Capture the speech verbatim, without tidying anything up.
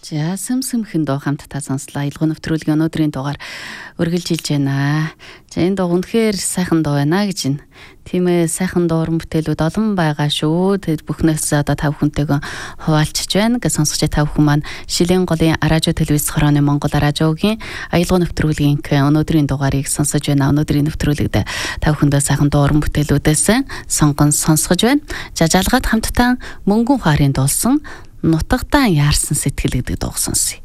За сэм-сэм доо хамтдаа сонслоо. Аялал нэвтрүүлгийн өнөөдрийн дугаар үргэлжилж байна. За энэ дуу үнэхээр сайхан дуу байна гэж байна. Тийм ээ, сайхан дууран бүтээлүүд олон байгаа шүү. Тэгэд бүхнээс одоо тав хүнтэйгөө хуваалцж байна. Гэж сонсогч тав хүн маань Шилийн голын Аражо телевиз хорооны Монгол Аражогийн аялал нэвтрүүлгийн өнөөдрийн дугаарыг сонсож байна. Өнөөдрийн нэвтрүүлэгт тав хүндээ сайхан дууран бүтээлүүдээс сонгон сонсгож байна. За жалгаад хамтдаа Мөнгөн хаарын дуулсан Нутагтаа яарсан сэтгэл гэдэг дуу сонсъё.